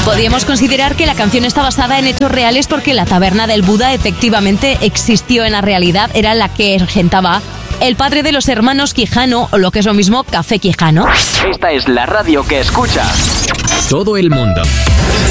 Podríamos considerar que la canción está basada en hechos reales porque la taberna del Buda efectivamente existió en la realidad, era la que regentaba el padre de los hermanos Quijano, o lo que es lo mismo, Café Quijano. Esta es la radio que escucha todo el mundo.